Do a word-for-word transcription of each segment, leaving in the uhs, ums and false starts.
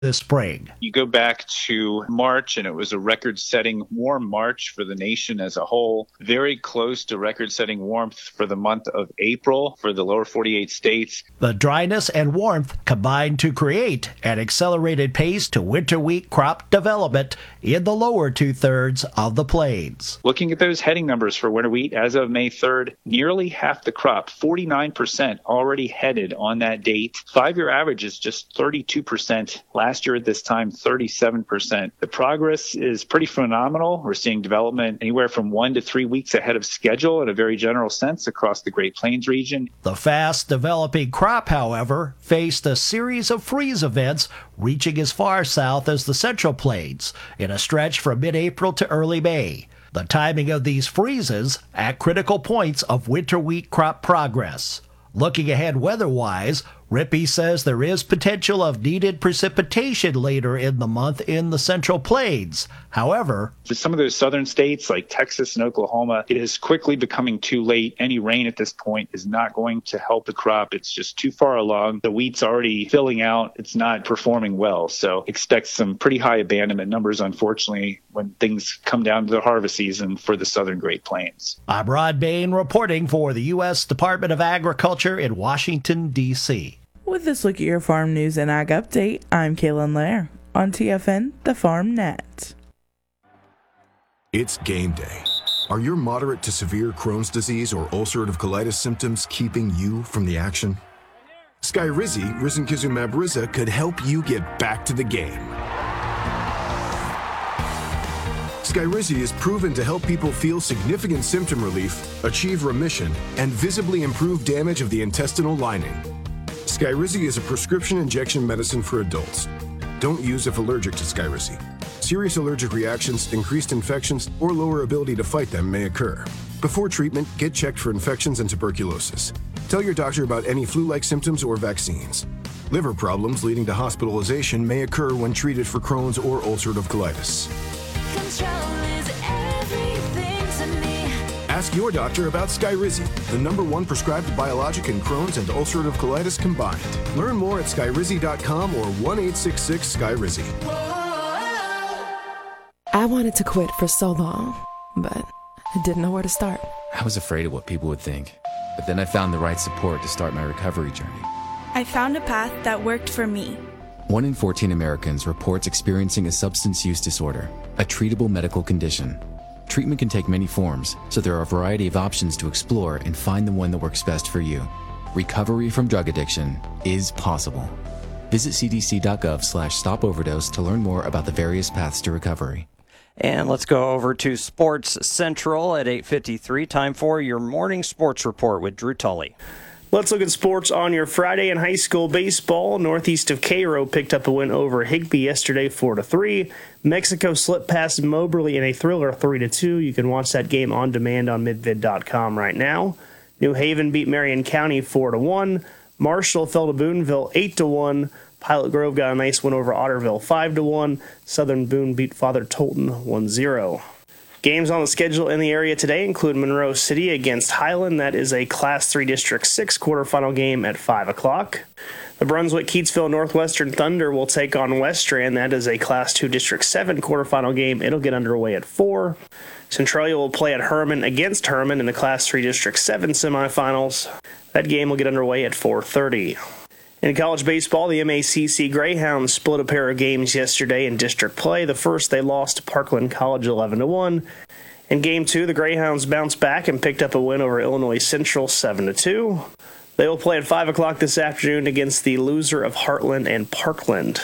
this spring. You go back to March, and it was a record-setting warm March for the nation as a whole, very close to record-setting warmth for the month of April for the lower forty-eight states. The dryness and warmth combined to create an accelerated pace to winter wheat crop development in the lower two-thirds of the plains. Looking at those heading numbers for winter wheat as of May third, nearly half the crop, forty-nine percent, already headed on that date. Five-year average is just thirty-two percent. Last year at this time, thirty-seven percent. The progress is pretty phenomenal. We're seeing development anywhere from one to three weeks ahead of schedule in a very general sense across the Great Plains region. The fast-developing crop, however, faced a series of freeze events reaching as far south as the Central Plains in a stretch from mid-April to early May. The timing of these freezes at critical points of winter wheat crop progress. Looking ahead weather-wise, Rippey says there is potential of needed precipitation later in the month in the Central Plains. However, for some of those southern states like Texas and Oklahoma, it is quickly becoming too late. Any rain at this point is not going to help the crop. It's just too far along. The wheat's already filling out. It's not performing well. So expect some pretty high abandonment numbers, unfortunately, when things come down to the harvest season for the southern Great Plains. I'm Rod Bain reporting for the U S Department of Agriculture in Washington, D C With this look at your farm news and ag update, I'm Kaylin Lair on T F N, the Farm Net. It's game day. Are your moderate to severe Crohn's disease or ulcerative colitis symptoms keeping you from the action? Skyrizi, risankizumab Riza, could help you get back to the game. Skyrizi is proven to help people feel significant symptom relief, achieve remission, and visibly improve damage of the intestinal lining. Skyrizi is a prescription injection medicine for adults. Don't use if allergic to Skyrizi. Serious allergic reactions, increased infections, or lower ability to fight them may occur. Before treatment, get checked for infections and tuberculosis. Tell your doctor about any flu-like symptoms or vaccines. Liver problems leading to hospitalization may occur when treated for Crohn's or ulcerative colitis. Control is everything to me. Ask your doctor about Skyrizi, the number one prescribed biologic in Crohn's and ulcerative colitis combined. Learn more at skyrizi dot com or one eight six six Skyrizi. I wanted to quit for so long, but I didn't know where to start. I was afraid of what people would think, but then I found the right support to start my recovery journey. I found a path that worked for me. One in fourteen Americans reports experiencing a substance use disorder, a treatable medical condition. Treatment can take many forms, so there are a variety of options to explore and find the one that works best for you. Recovery from drug addiction is possible. Visit c d c dot gov slash stop overdose to learn more about the various paths to recovery. And let's go over to Sports Central at eight fifty-three. Time for your morning sports report with Drew Tully. Let's look at sports on your Friday in high school baseball. Northeast of Cairo picked up a win over Higbee yesterday, four to three. Mexico slipped past Moberly in a thriller, three to two. You can watch that game on demand on midvid dot com right now. New Haven beat Marion County four to one. Marshall fell to Boonville eight to one. Pilot Grove got a nice win over Otterville five to one. Southern Boone beat Father Tolton one zero. Games on the schedule in the area today include Monroe City against Highland. That is a Class three District six quarterfinal game at five o'clock. The Brunswick-Keatsville Northwestern Thunder will take on Westran. That is a Class two District seven quarterfinal game. It'll get underway at four. Centralia will play at Herman against Herman in the Class three District seven semifinals. That game will get underway at four thirty. In college baseball, the M A C C Greyhounds split a pair of games yesterday in district play. The first, they lost to Parkland College eleven to one. In Game two, the Greyhounds bounced back and picked up a win over Illinois Central seven to two. They will play at five o'clock this afternoon against the loser of Heartland and Parkland.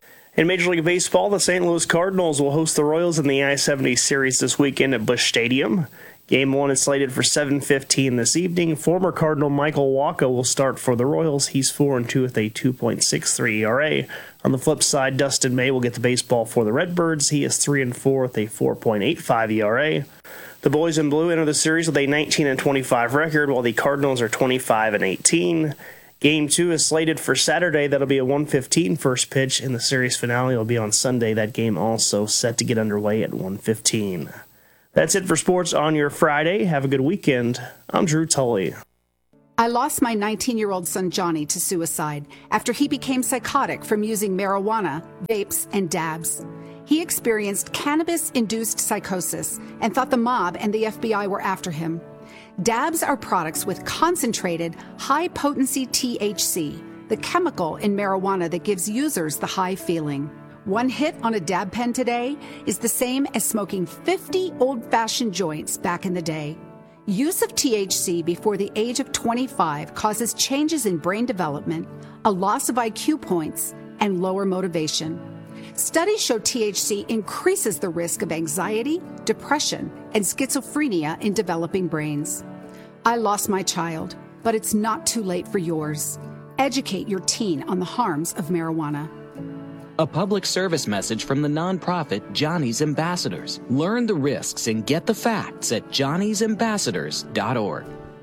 In Major League Baseball, the Saint Louis Cardinals will host the Royals in the I seventy series this weekend at Busch Stadium. Game one is slated for seven fifteen this evening. Former Cardinal Michael Wacha will start for the Royals. He's four and two with a two point six three E R A. On the flip side, Dustin May will get the baseball for the Redbirds. He is three and four with a four point eight five E R A. The Boys in Blue enter the series with a nineteen and twenty-five record, while the Cardinals are twenty-five and eighteen. Game two is slated for Saturday. That'll be a one fifteen first pitch, and the series finale will be on Sunday. That game also set to get underway at one fifteen. That's it for sports on your Friday. Have a good weekend. I'm Drew Tully. I lost my nineteen-year-old son Johnny to suicide after he became psychotic from using marijuana, vapes, and dabs. He experienced cannabis-induced psychosis and thought the mob and the F B I were after him. Dabs are products with concentrated, high-potency T H C, the chemical in marijuana that gives users the high feeling. One hit on a dab pen today is the same as smoking fifty old-fashioned joints back in the day. Use of T H C before the age of twenty-five causes changes in brain development, a loss of I Q points, and lower motivation. Studies show T H C increases the risk of anxiety, depression, and schizophrenia in developing brains. I lost my child, but it's not too late for yours. Educate your teen on the harms of marijuana. A public service message from the nonprofit Johnny's Ambassadors. Learn the risks and get the facts at johnny's ambassadors dot org.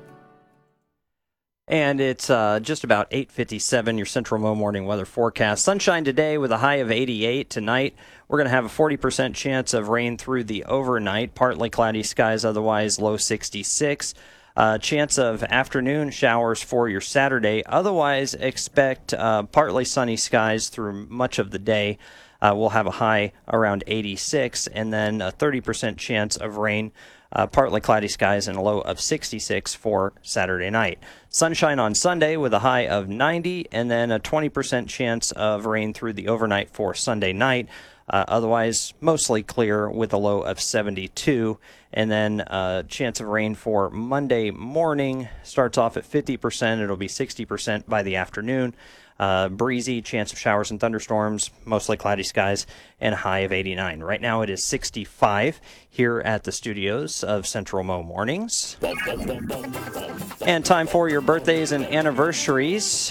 And it's uh, just about eight fifty-seven, your Central Mo Morning weather forecast. Sunshine today with a high of eighty-eight. Tonight, we're going to have a forty percent chance of rain through the overnight. Partly cloudy skies, otherwise low sixty-six. Uh, chance of afternoon showers for your Saturday. Otherwise, expect uh, partly sunny skies through much of the day. Uh, we'll have a high around eighty-six, and then a thirty percent chance of rain, uh, partly cloudy skies, and a low of sixty-six for Saturday night. Sunshine on Sunday with a high of ninety, and then a twenty percent chance of rain through the overnight for Sunday night. Uh, otherwise, mostly clear with a low of seventy-two. And then uh, chance of rain for Monday morning starts off at fifty percent. It'll be sixty percent by the afternoon. Uh, breezy, chance of showers and thunderstorms, mostly cloudy skies, and a high of eighty-nine. Right now it is sixty-five here at the studios of Central Mo Mornings. And time for your birthdays and anniversaries.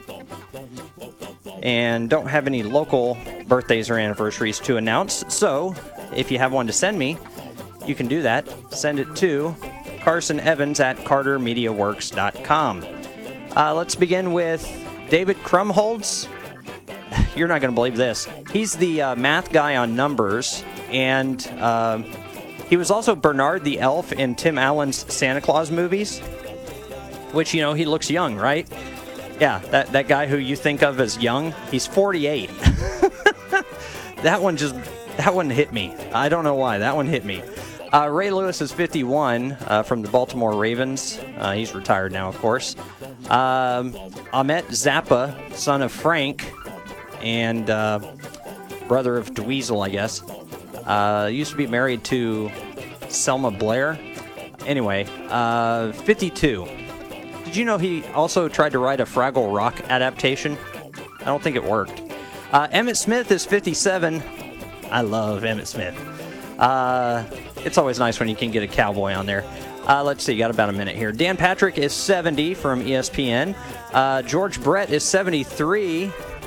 And don't have any local birthdays or anniversaries to announce, so if you have one to send me, you can do that. Send it to Carson Evans at carter media works dot com. Uh, let's begin with David Krumholtz. You're not going to believe this. He's the uh, math guy on Numbers, and uh, he was also Bernard the Elf in Tim Allen's Santa Claus movies, which, you know, he looks young, right? Yeah, that, that guy who you think of as young, he's forty-eight. That one just, that one hit me. I don't know why. That one hit me. Uh, Ray Lewis is fifty-one uh, from the Baltimore Ravens. Uh, he's retired now, of course. Um, Ahmet Zappa, son of Frank, and uh, brother of Dweezil, I guess. Uh, used to be married to Selma Blair. Anyway, uh, fifty-two. Did you know he also tried to write a Fraggle Rock adaptation? I don't think it worked. Uh, Emmett Smith is fifty-seven. I love Emmett Smith. Uh, it's always nice when you can get a cowboy on there. Uh, let's see, got about a minute here. Dan Patrick is seventy from E S P N. Uh, George Brett is seventy-three.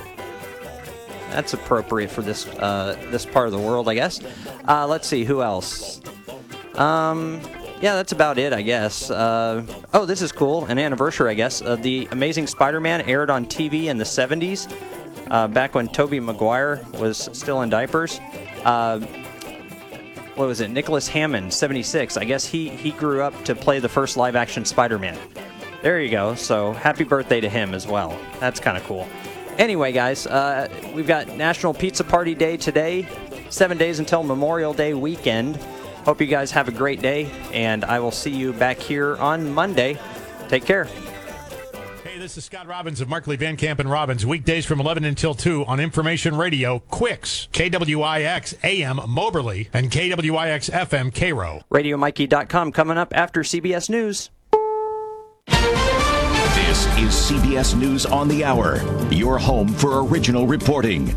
That's appropriate for this uh, this part of the world, I guess. Uh, let's see, who else? Um, yeah, that's about it, I guess. Uh, oh, this is cool, an anniversary, I guess. Uh, the Amazing Spider-Man aired on T V in the seventies, uh, back when Tobey Maguire was still in diapers. Uh, what was it? Nicholas Hammond, seventy-six. I guess he, he grew up to play the first live-action Spider-Man. There you go. So happy birthday to him as well. That's kind of cool. Anyway, guys, uh, we've got National Pizza Party Day today. Seven days until Memorial Day weekend. Hope you guys have a great day, and I will see you back here on Monday. Take care. Hey, this is Scott Robbins of Markley, Van Camp and Robbins. Weekdays from eleven until two on Information Radio, Quicks, K W I X A M Moberly, and K W I X F M Cairo. radio mikey dot com coming up after C B S News. This is C B S News on the Hour, your home for original reporting.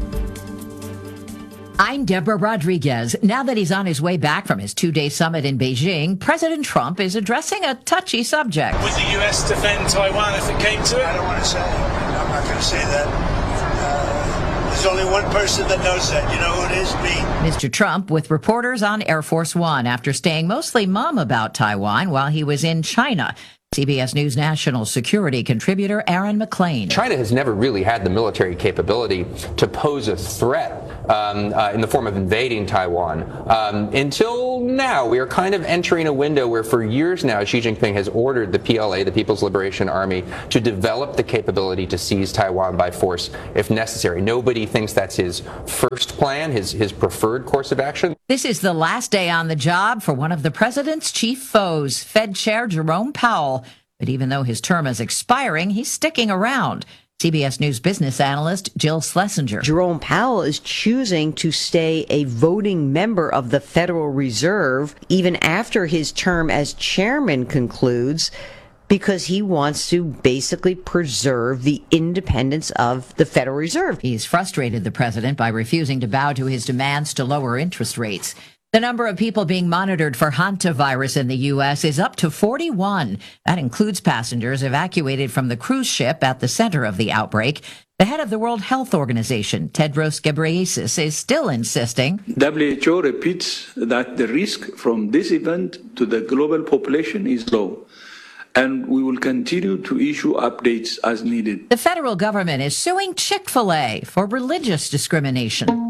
I'm Deborah Rodriguez. Now that he's on his way back from his two-day summit in Beijing, President Trump is addressing a touchy subject. Would the U S defend Taiwan if it came to it? I don't want to say. I'm not going to say that. Uh, there's only one person that knows that. You know who it is? Me. Mister Trump with reporters on Air Force One after staying mostly mum about Taiwan while he was in China. C B S News national security contributor Aaron McClain. China has never really had the military capability to pose a threat um, uh, in the form of invading Taiwan. Um, until now, we are kind of entering a window where for years now, Xi Jinping has ordered the P L A, the People's Liberation Army, to develop the capability to seize Taiwan by force if necessary. Nobody thinks that's his first plan, his, his preferred course of action. This is the last day on the job for one of the president's chief foes, Fed Chair Jerome Powell. But even though his term is expiring, he's sticking around. C B S News business analyst Jill Schlesinger. Jerome Powell is choosing to stay a voting member of the Federal Reserve even after his term as chairman concludes, because he wants to basically preserve the independence of the Federal Reserve. He's frustrated the president by refusing to bow to his demands to lower interest rates. The number of people being monitored for hantavirus in the U S is up to forty-one. That includes passengers evacuated from the cruise ship at the center of the outbreak. The head of the World Health Organization, Tedros Ghebreyesus, is still insisting. W H O repeats that the risk from this event to the global population is low, and we will continue to issue updates as needed. The federal government is suing Chick-fil-A for religious discrimination.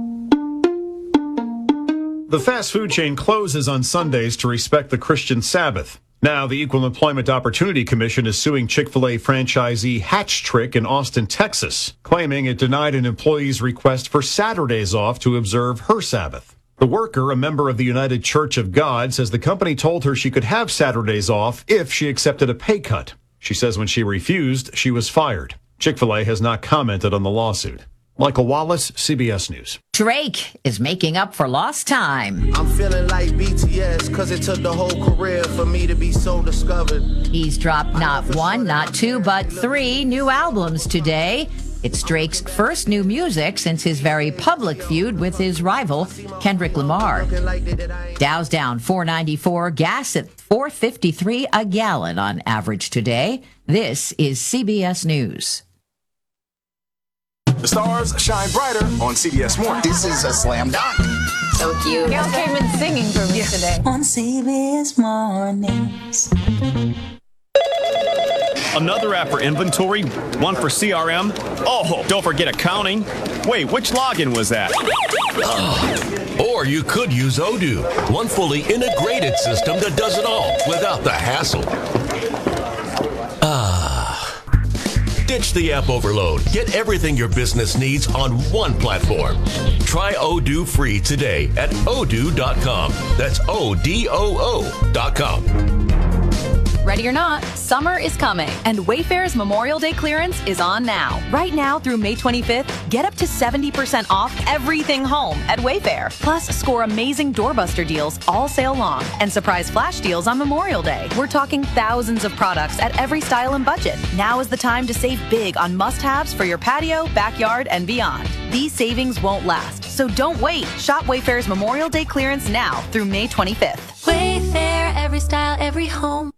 The fast food chain closes on Sundays to respect the Christian Sabbath. Now, the Equal Employment Opportunity Commission is suing Chick-fil-A franchisee Hatch Trick in Austin, Texas, claiming it denied an employee's request for Saturdays off to observe her Sabbath. The worker, a member of the United Church of God, says the company told her she could have Saturdays off if she accepted a pay cut. She says when she refused, she was fired. Chick-fil-A has not commented on the lawsuit. Michael Wallace, C B S News. Drake is making up for lost time. I'm feeling like B T S because it took the whole career for me to be so discovered. He's dropped not one, not two, but three new albums today. It's Drake's first new music since his very public feud with his rival, Kendrick Lamar. Dow's down four ninety-four, gas at four fifty-three a gallon on average today. This is C B S News. The stars shine brighter on C B S Morning. This is a slam dunk. So cute. Gail came in singing for me yeah. today. On C B S Mornings. Another app for inventory, one for C R M. Oh, don't forget accounting. Wait, which login was that? Oh. Or you could use Odoo, one fully integrated system that does it all without the hassle. Ah. Ditch the app overload. Get everything your business needs on one platform. Try Odoo free today at odoo dot com. That's O D O O dot com. Ready or not, summer is coming, and Wayfair's Memorial Day clearance is on now. Right now through May twenty-fifth, get up to seventy percent off everything home at Wayfair. Plus, score amazing doorbuster deals all sale long and surprise flash deals on Memorial Day. We're talking thousands of products at every style and budget. Now is the time to save big on must-haves for your patio, backyard, and beyond. These savings won't last, so don't wait. Shop Wayfair's Memorial Day clearance now through May twenty-fifth. Wayfair, every style, every home.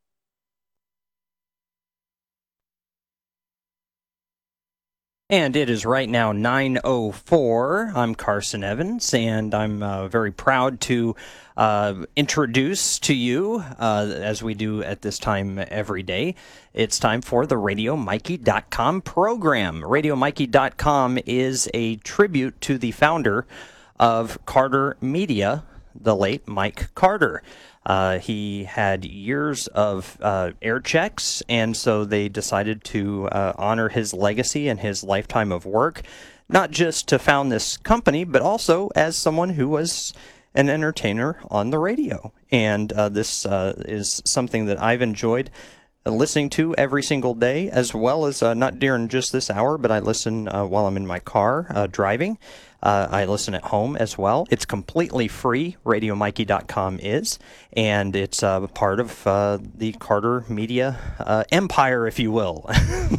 And it is right now nine oh four. I'm Carson Evans, and I'm uh, very proud to uh, introduce to you, uh, as we do at this time every day, it's time for the Radio Mikey dot com program. Radio Mikey dot com is a tribute to the founder of Carter Media, the late Mike Carter. Uh, he had years of uh, air checks, and so they decided to uh, honor his legacy and his lifetime of work, not just to found this company, but also as someone who was an entertainer on the radio. And uh, this uh, is something that I've enjoyed listening to every single day, as well as uh, not during just this hour, but I listen uh, while I'm in my car uh, driving. Uh, I listen at home as well. It's completely free, Radio Mikey dot com is, and it's uh, part of uh, the Carter Media uh, empire, if you will.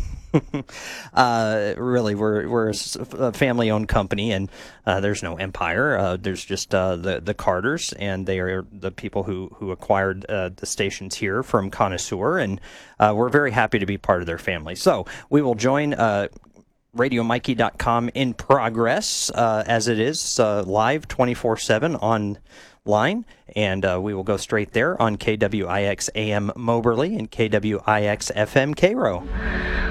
uh, really, we're we're a family-owned company, and uh, there's no empire. Uh, there's just uh, the the Carters, and they are the people who who acquired uh, the stations here from Connoisseur, and uh, we're very happy to be part of their family. So we will join Uh, Radio Mikey dot com in progress, uh, as it is uh, live twenty-four seven online, and uh, we will go straight there on K W I X A M Moberly and K W I X F M Cairo.